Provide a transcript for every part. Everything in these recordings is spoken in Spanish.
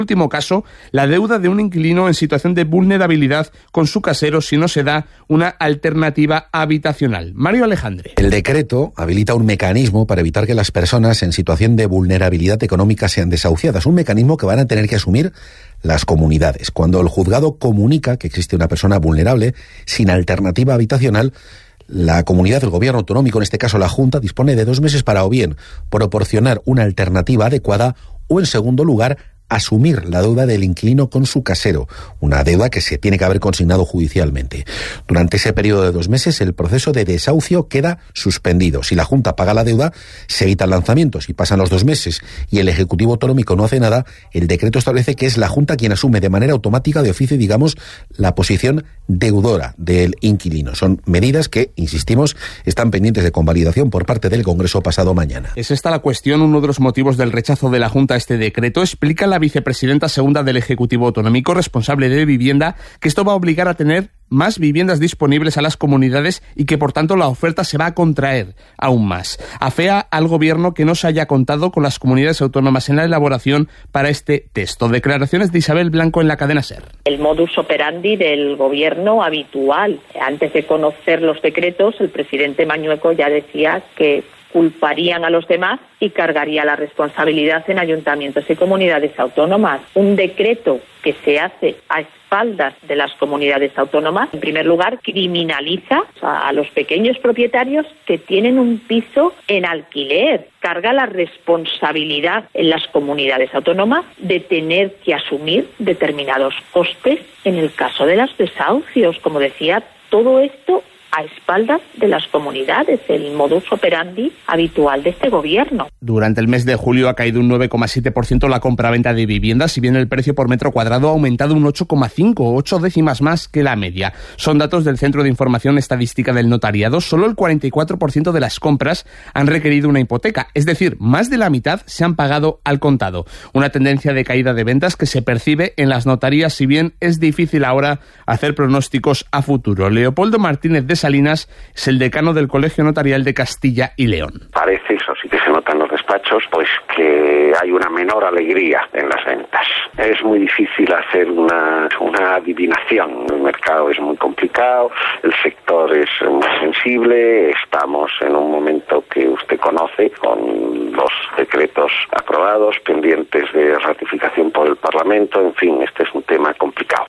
último caso, la deuda de un inquilino en situación de vulnerabilidad con su casero si no se da una alternativa habitacional. Mario Alejandre. El decreto habilita un mecanismo para evitar que las personas en situación de vulnerabilidad económica sean desahuciadas, un mecanismo que van a tener que asumir las comunidades. Cuando el juzgado comunica que existe una persona vulnerable sin alternativa habitacional, la comunidad, el gobierno autonómico, en este caso la Junta, dispone de 2 meses para o bien proporcionar una alternativa adecuada o, en segundo lugar, asumir la deuda del inquilino con su casero, una deuda que se tiene que haber consignado judicialmente. Durante ese periodo de 2 meses, el proceso de desahucio queda suspendido. Si la Junta paga la deuda, se evita el lanzamiento. Si pasan los 2 meses y el Ejecutivo Autonómico no hace nada, el decreto establece que es la Junta quien asume de manera automática, de oficio, digamos, la posición deudora del inquilino. Son medidas que, insistimos, están pendientes de convalidación por parte del Congreso pasado mañana. Es esta la cuestión, uno de los motivos del rechazo de la Junta a este decreto. Explica la vicepresidenta segunda del Ejecutivo Autonómico, responsable de vivienda, que esto va a obligar a tener más viviendas disponibles a las comunidades y que, por tanto, la oferta se va a contraer aún más. Afea al Gobierno que no se haya contado con las comunidades autónomas en la elaboración para este texto. Declaraciones de Isabel Blanco en la cadena SER. El modus operandi del Gobierno habitual. Antes de conocer los decretos, el presidente Mañueco ya decía que culparían a los demás y cargaría la responsabilidad en ayuntamientos y comunidades autónomas. Un decreto que se hace a espaldas de las comunidades autónomas, en primer lugar, criminaliza a los pequeños propietarios que tienen un piso en alquiler. Carga la responsabilidad en las comunidades autónomas de tener que asumir determinados costes en el caso de los desahucios. Como decía, todo esto a espaldas de las comunidades, el modus operandi habitual de este gobierno. Durante el mes de julio ha caído un 9,7% la compraventa de viviendas, si bien el precio por metro cuadrado ha aumentado un 8,5, 8 décimas más que la media. Son datos del Centro de Información Estadística del Notariado. Solo el 44% de las compras han requerido una hipoteca, es decir, más de la mitad se han pagado al contado. Una tendencia de caída de ventas que se percibe en las notarías, si bien es difícil ahora hacer pronósticos a futuro. Leopoldo Martínez de Salinas es el decano del Colegio Notarial de Castilla y León. Parece, eso sí que se nota en los despachos, pues que hay una menor alegría en las ventas. Es muy difícil hacer una adivinación. El mercado es muy complicado, el sector es muy sensible, estamos en un momento que usted conoce, con los decretos aprobados, pendientes de ratificación por el Parlamento, en fin, este es un tema complicado.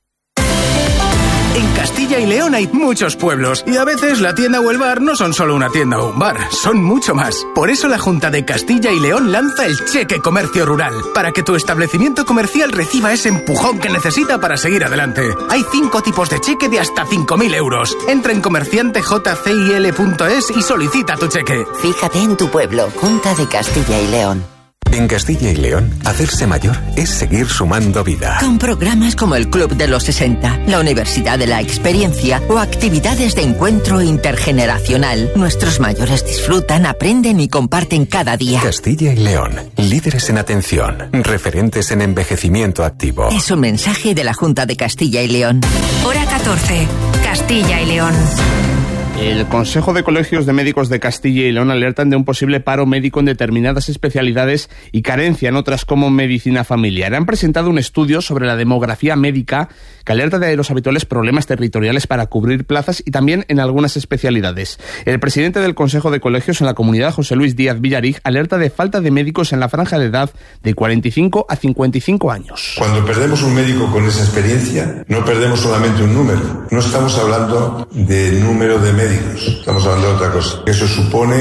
En Castilla y León hay muchos pueblos y a veces la tienda o el bar no son solo una tienda o un bar, son mucho más. Por eso la Junta de Castilla y León lanza el Cheque Comercio Rural, para que tu establecimiento comercial reciba ese empujón que necesita para seguir adelante. Hay 5 tipos de cheque de hasta 5.000 euros. Entra en comerciantejcil.es y solicita tu cheque. Fíjate en tu pueblo, Junta de Castilla y León. En Castilla y León, hacerse mayor es seguir sumando vida. Con programas como el Club de los 60, la Universidad de la Experiencia o actividades de encuentro intergeneracional, nuestros mayores disfrutan, aprenden y comparten cada día. Castilla y León, líderes en atención, referentes en envejecimiento activo. Es un mensaje de la Junta de Castilla y León. Hora 14, Castilla y León. El Consejo de Colegios de Médicos de Castilla y León alertan de un posible paro médico en determinadas especialidades y carencia en otras como medicina familiar. Han presentado un estudio sobre la demografía médica que alerta de los habituales problemas territoriales para cubrir plazas y también en algunas especialidades. El presidente del Consejo de Colegios en la comunidad, José Luis Díaz Villarig, alerta de falta de médicos en la franja de edad de 45 a 55 años. Cuando perdemos un médico con esa experiencia, no perdemos solamente un número. No estamos hablando de número de médicos, estamos hablando de otra cosa. Eso supone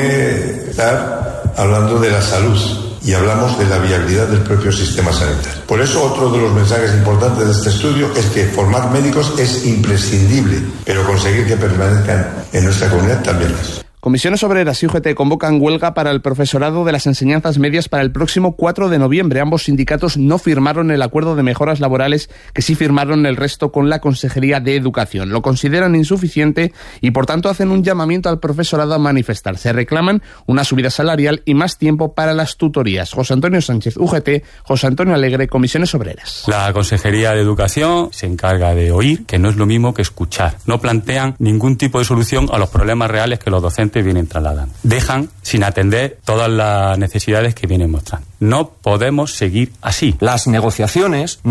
estar hablando de la salud y hablamos de la viabilidad del propio sistema sanitario. Por eso otro de los mensajes importantes de este estudio es que formar médicos es imprescindible, pero conseguir que permanezcan en nuestra comunidad también es. Comisiones Obreras y UGT convocan huelga para el profesorado de las enseñanzas medias para el próximo 4 de noviembre. Ambos sindicatos no firmaron el acuerdo de mejoras laborales que sí firmaron el resto con la Consejería de Educación. Lo consideran insuficiente y por tanto hacen un llamamiento al profesorado a manifestarse. Reclaman una subida salarial y más tiempo para las tutorías. José Antonio Sánchez, UGT, José Antonio Alegre, Comisiones Obreras. La Consejería de Educación se encarga de oír, que no es lo mismo que escuchar. No plantean ningún tipo de solución a los problemas reales que los docentes pacientes vienen trasladando. Dejan sin atender todas las necesidades que vienen mostrando. No podemos seguir así. Las negociaciones